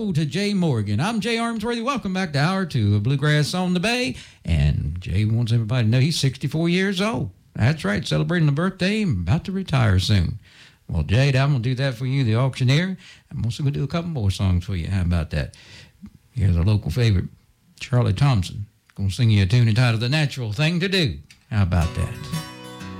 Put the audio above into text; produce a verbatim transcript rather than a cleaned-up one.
hello to Jay Morgan. I'm Jay Armsworthy. Welcome back to Hour Two of Bluegrass on the Bay. And Jay wants everybody to know he's sixty-four years old. That's right, celebrating a birthday and about to retire soon. Well, Jade, I'm going to do that for you, the auctioneer. I'm also going to do a couple more songs for you. How about that? Here's a local favorite, Charlie Thompson. Going to sing you a tune entitled The Natural Thing to Do. How about that?